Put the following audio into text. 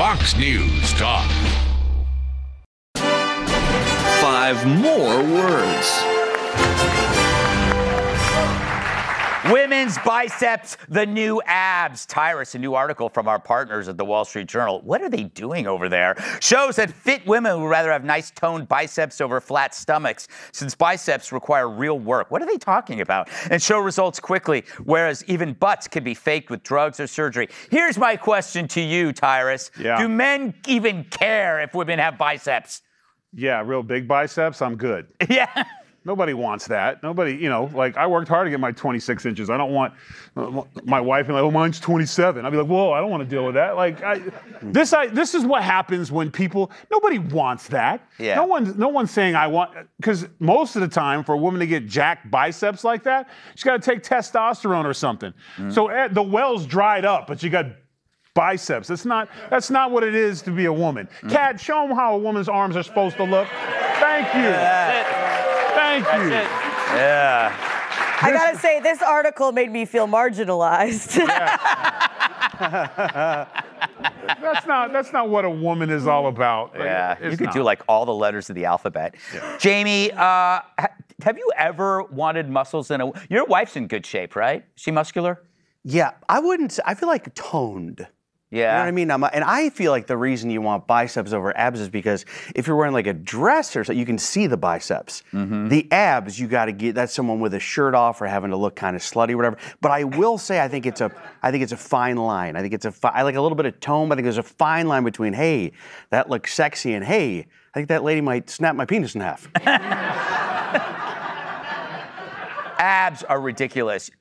Fox News Talk. 5 more words. Women's biceps, the new abs. Tyrus, a new article from our partners at the Wall Street Journal. What are they doing over there? Shows that fit women would rather have nice toned biceps over flat stomachs, since biceps require real work. What are they talking about? And show results quickly, whereas even butts can be faked with drugs or surgery. Here's my question to you, Tyrus. Yeah. Do men even care if women have biceps? Yeah, real big biceps, I'm good. Yeah. Nobody wants that. Nobody, like I worked hard to get my 26 inches. I don't want my wife being like, oh, mine's 27. I'd be like, whoa, I don't want to deal with that. Like, this is what happens when nobody wants that. Yeah. No one's saying I want, because most of the time for a woman to get jacked biceps like that, she's got to take testosterone or something. So the well's dried up, but you got biceps. That's not what it is to be a woman. Kat, show them how a woman's arms are supposed to look. Thank you. Thank you. Yeah. I gotta say, this article made me feel marginalized. That's not what a woman is all about. Yeah, It's you could not. do like all the letters of the alphabet. Yeah. Jamie, have you ever wanted muscles in your wife's in good shape, right? Is she muscular? Yeah, I feel like toned. Yeah. You know what I mean? And I feel like the reason you want biceps over abs is because if you're wearing like a dress or something, you can see the biceps. The abs, you got to get, that's someone with a shirt off or having to look kind of slutty or whatever. But I will say, I think it's a fine line. I like a little bit of tone, but I think there's a fine line between, hey, that looks sexy, and hey, I think that lady might snap my penis in half. Abs are ridiculous.